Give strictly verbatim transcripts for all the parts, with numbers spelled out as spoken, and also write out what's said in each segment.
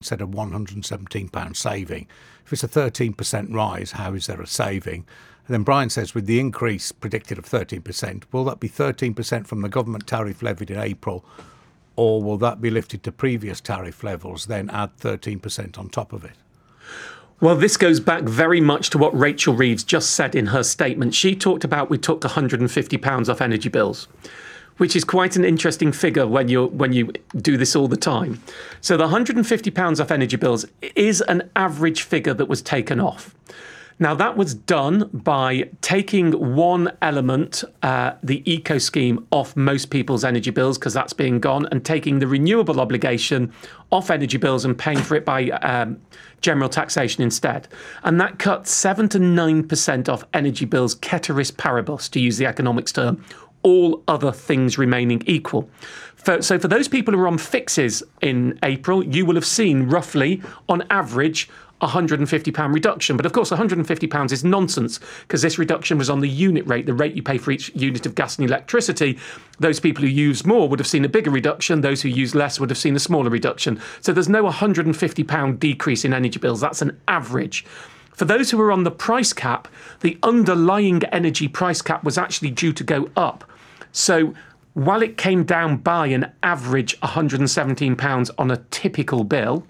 said a one hundred seventeen pounds saving. If it's a thirteen percent rise, how is there a saving? And then Brian says, with the increase predicted of thirteen percent, will that be thirteen percent from the government tariff levied in April, or will that be lifted to previous tariff levels, then add thirteen percent on top of it? Well, this goes back very much to what Rachel Reeves just said in her statement. She talked about we took one hundred fifty pounds off energy bills, which is quite an interesting figure when you when you do this all the time. So the one hundred fifty pounds off energy bills is an average figure that was taken off. Now, that was done by taking one element, uh, the eco scheme, off most people's energy bills, because that's being gone, and taking the renewable obligation off energy bills and paying for it by um, general taxation instead. And that cut seven to nine percent off energy bills, ceteris paribus, to use the economics term, all other things remaining equal. For, so for those people who are on fixes in April, you will have seen roughly, on average, one hundred fifty pounds reduction. But of course, one hundred fifty pounds is nonsense, because this reduction was on the unit rate, the rate you pay for each unit of gas and electricity. Those people who use more would have seen a bigger reduction. Those who use less would have seen a smaller reduction. So there's no one hundred fifty pounds decrease in energy bills. That's an average. For those who are on the price cap, the underlying energy price cap was actually due to go up. So while it came down by an average one hundred seventeen pounds on a typical bill,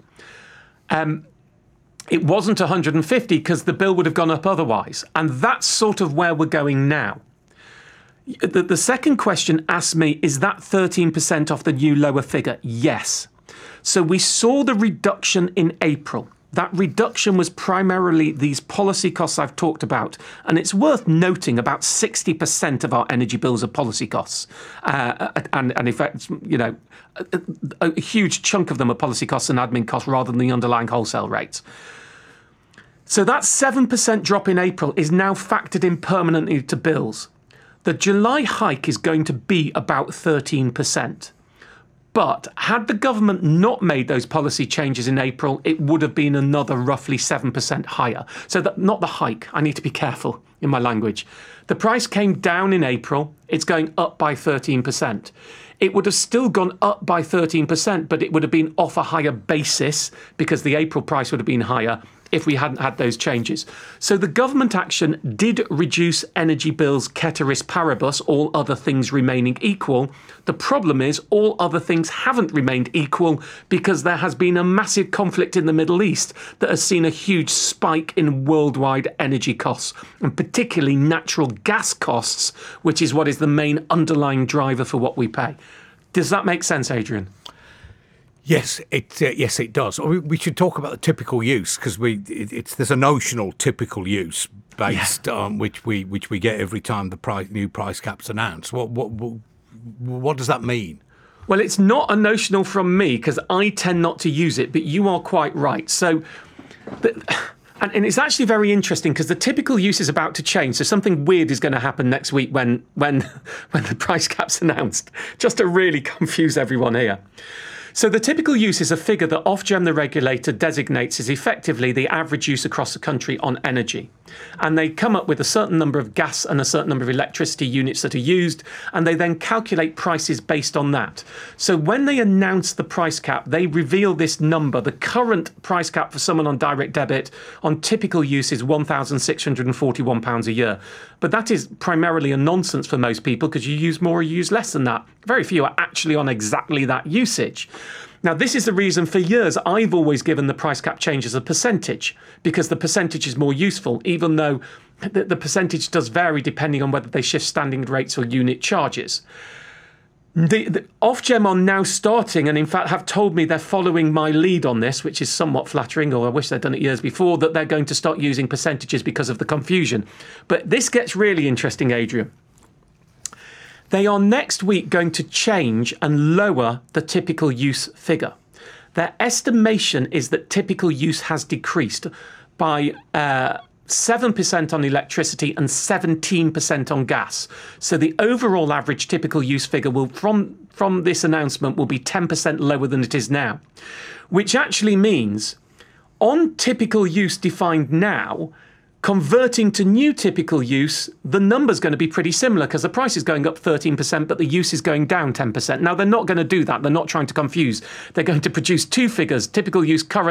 um, it wasn't one hundred fifty because the bill would have gone up otherwise. And that's sort of where we're going now. The, the second question asked me, is that thirteen percent off the new lower figure? Yes. So we saw the reduction in April. That reduction was primarily these policy costs I've talked about. And it's worth noting about sixty percent of our energy bills are policy costs. Uh, and, and in fact, you know, a, a huge chunk of them are policy costs and admin costs rather than the underlying wholesale rates. So that seven percent drop in April is now factored in permanently to bills. The July hike is going to be about thirteen percent. But had the government not made those policy changes in April, it would have been another roughly seven percent higher. So that, not the hike. I need to be careful in my language. The price came down in April. It's going up by thirteen percent. It would have still gone up by thirteen percent, but it would have been off a higher basis because the April price would have been higher if we hadn't had those changes. So the government action did reduce energy bills ceteris paribus, all other things remaining equal. The problem is all other things haven't remained equal because there has been a massive conflict in the Middle East that has seen a huge spike in worldwide energy costs, and particularly natural gas costs, which is what is the main underlying driver for what we pay. Does that make sense, Adrian? Yes, it uh, yes it does. We, we should talk about the typical use, because we it, it's there's a notional typical use based yeah. on which we which we get every time the price, new price cap's announced. What what what, what does that mean? Well, it's not a notional from me because I tend not to use it, but you are quite right. So, the, and, and it's actually very interesting because the typical use is about to change. So something weird is going to happen next week when when when the price cap's announced, just to really confuse everyone here. So the typical use is a figure that Ofgem, the regulator, designates as effectively the average use across the country on energy. And they come up with a certain number of gas and a certain number of electricity units that are used, and they then calculate prices based on that. So when they announce the price cap, they reveal this number. The current price cap for someone on direct debit on typical use is one thousand six hundred forty-one pounds a year. But that is primarily a nonsense for most people because you use more or you use less than that. Very few are actually on exactly that usage. Now, this is the reason for years I've always given the price cap change as a percentage, because the percentage is more useful, even though the, the percentage does vary depending on whether they shift standing rates or unit charges. The, the Ofgem are now starting, and in fact have told me they're following my lead on this, which is somewhat flattering, or I wish they'd done it years before, that they're going to start using percentages because of the confusion. But this gets really interesting, Adrian. They are next week going to change and lower the typical use figure. Their estimation is that typical use has decreased by uh, seven percent on electricity and seventeen percent on gas. So the overall average typical use figure will, from, from this announcement, will be ten percent lower than it is now, which actually means on typical use defined now, converting to new typical use, the number's going to be pretty similar because the price is going up thirteen percent, but the use is going down ten percent. Now, they're not going to do that. They're not trying to confuse. They're going to produce two figures, typical use, current